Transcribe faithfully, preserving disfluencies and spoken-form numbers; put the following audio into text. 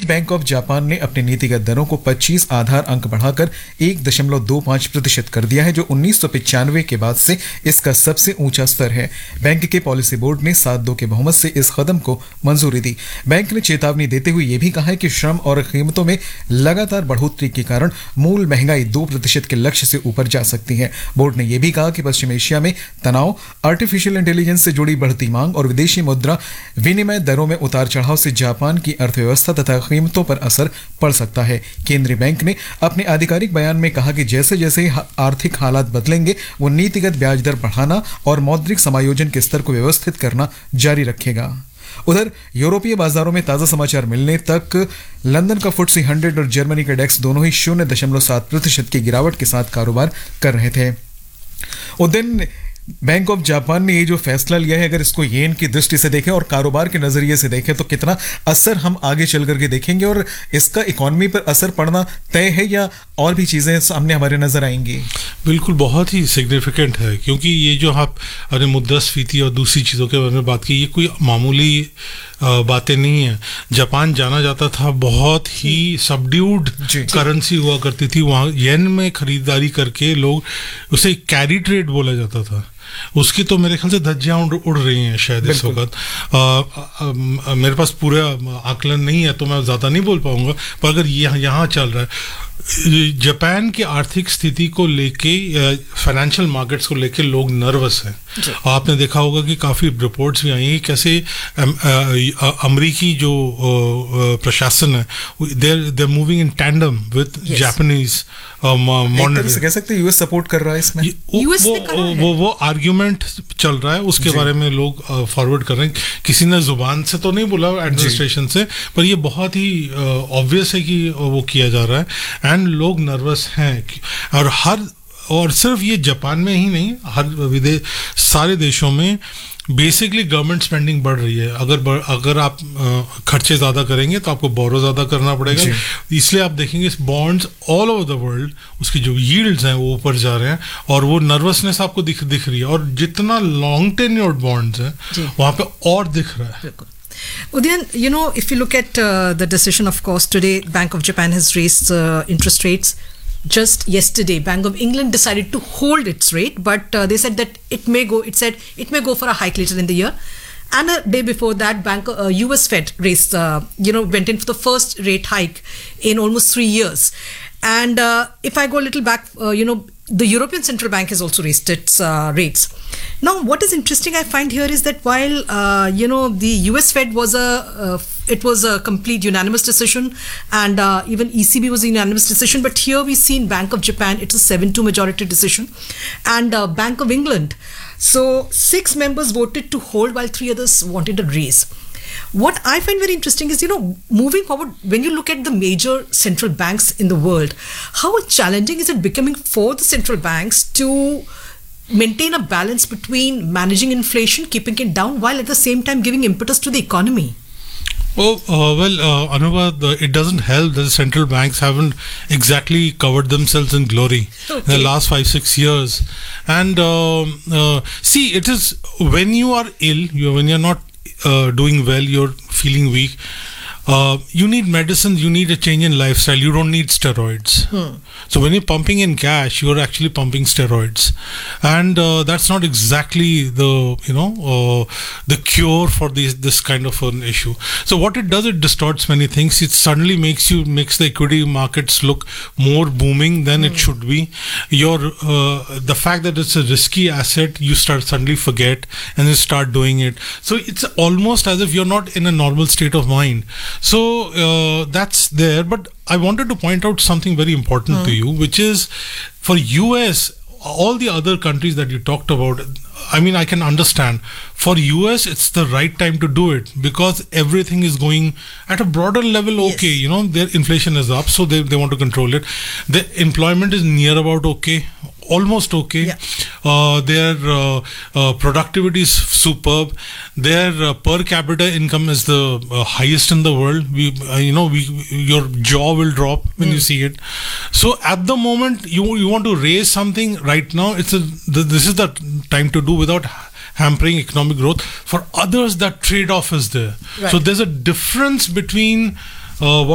Bank of Japan ने अपने नीतिगत दरों को पच्चीस आधार अंक बढ़ाकर एक दशमलव दो पाँच प्रतिशत कर दिया है, जो उन्नीस सौ पिचानवे के बाद से इसका सबसे ऊंचा स्तर है। बैंक के पॉलिसी बोर्ड ने सात दो के बहुमत से इस कदम को मंजूरी दी। बैंक ने चेतावनी देते हुए यह भी कहा है कि श्रम और कीमतों में लगातार बढ़ोतरी के कारण मूल महंगाई दो प्रतिशत के लक्ष्य से ऊपर जा सकती है। बोर्ड ने यह भी कहा कि पश्चिम एशिया में तनाव, आर्टिफिशियल इंटेलिजेंस से जुड़ी बढ़ती मांग और विदेशी मुद्रा विनिमय दरों में उतार चढ़ाव से जापान की अर्थव्यवस्था तथा कीमतों पर असर पड़ सकता है। केंद्रीय बैंक ने अपने आधिकारिक बयान में कहा कि जैसे जैसे आर्थिक हालात बदलेंगे वो नीतिगत ब्याज दर बढ़ाना और मौद्रिक समायोजन के स्तर को व्यवस्थित करना जारी रखेगा। उधर यूरोपीय बाजारों में ताजा समाचार मिलने तक लंदन का फुट्सी हंड्रेड और जर्मनी का डेक्स दोनों ही शून्य दशमलव सात प्रतिशत की गिरावट के साथ कारोबार कर रहे थे। उस दिन बैंक ऑफ जापान ने ये जो फैसला लिया है, अगर इसको येन की दृष्टि से देखें और कारोबार के नजरिए से देखें तो कितना असर हम आगे चल करके देखेंगे और इसका इकोनॉमी पर असर पड़ना तय है या और भी चीजें सामने हमारे नजर आएंगी? बिल्कुल बहुत ही सिग्निफिकेंट है, क्योंकि ये जो आप अपने मुद्रास्फीति और दूसरी चीज़ों के बारे में बात की, ये कोई मामूली बातें नहीं है। जापान जाना जाता था बहुत ही सबड्यूड करेंसी हुआ करती थी, वहाँ येन में खरीदारी करके लोग उसे कैरी ट्रेड बोला जाता था। उसकी तो मेरे ख्याल से धज्जियां उड़, उड़ रही हैं शायद इस वक्त। मेरे पास पूरा आकलन नहीं है तो मैं ज़्यादा नहीं बोल पाऊंगा, पर अगर ये यहाँ चल रहा है, जापान की आर्थिक स्थिति को लेके, फाइनेंशियल मार्केट्स को लेके लोग नर्वस हैं। आपने देखा होगा कि काफ़ी रिपोर्ट्स भी आई हैं कैसे अमरीकी जो प्रशासन है देर देर moving in tandem with Japanese monetary से कह सकते हैं यूएस सपोर्ट कर रहा है इसमें। यूएस वो वो, वो वो आर्ग्यूमेंट चल रहा है, उसके बारे में लोग फॉरवर्ड कर रहे हैं। किसी ने जुबान से तो नहीं बोला एडमिनिस्ट्रेशन से, पर ये बहुत ही ऑब्वियस है कि वो किया जा रहा है एंड लोग नर्वस हैं। और हर और सिर्फ ये जापान में ही नहीं, हर विदेश सारे देशों में बेसिकली गवर्नमेंट स्पेंडिंग बढ़ रही है। अगर अगर आप खर्चे ज़्यादा करेंगे तो आपको बोरो ज़्यादा करना पड़ेगा, इसलिए आप देखेंगे bonds all over the world उसकी जो यील्ड्स हैं वो ऊपर जा रहे हैं और वो नर्वसनेस आपको दिख दिख रही है। और जितना लॉन्ग टेन्योर्ड बॉन्ड्स हैं वहाँ पे और दिख रहा है। Udayan, you know, if you look at uh, the decision, of course, today Bank of Japan has raised uh, interest rates. Just yesterday, Bank of England decided to hold its rate, but uh, they said that it may go. It said it may go for a hike later in the year. And a day before that, Bank uh, U S Fed raised, uh, you know, went in for the first rate hike in almost three years. And uh, if I go a little back, uh, you know, the European Central Bank has also raised its uh, rates. Now, what is interesting I find here is that while, uh, you know, the U S Fed was a, uh, it was a complete unanimous decision, and uh, even E C B was a unanimous decision, but here we see in Bank of Japan, it's a seven two majority decision, and uh, Bank of England, so six members voted to hold while three others wanted a raise. What I find very interesting is, you know, moving forward, when you look at the major central banks in the world, how challenging is it becoming for the central banks to maintain a balance between managing inflation, keeping it down, while at the same time giving impetus to the economy? Oh, uh, well, uh, Anuva, the, it doesn't help that the central banks haven't exactly covered themselves in glory okay. in the last five, six years. And uh, uh, see, it is when you are ill, you when you're not uh, doing well, you're feeling weak, uh, you need medicines, you need a change in lifestyle, you don't need steroids. Hmm. So when you're pumping in cash, you're actually pumping steroids. And uh, that's not exactly the, you know, uh, the cure for this, this kind of an issue. So what it does, it distorts many things. It suddenly makes you, makes the equity markets look more booming than hmm. it should be. Your, uh, the fact that it's a risky asset, you start suddenly forget and you start doing it. So it's almost as if you're not in a normal state of mind. So uh, that's there, but I wanted to point out something very important mm. to you, which is for U S, all the other countries that you talked about, I mean, I can understand. For U S, it's the right time to do it because everything is going at a broader level. Okay, yes. You know, their inflation is up, so they, they want to control it. The employment is near about okay. Almost okay. Yeah. Uh, their uh, uh, productivity is superb. Their uh, per capita income is the uh, highest in the world. We, uh, you know, we your jaw will drop when mm. you see it. So at the moment, you you want to raise something right now. It's a this is the time to do without hampering economic growth. For others, that trade-off is there. Right. So there's a difference between uh, what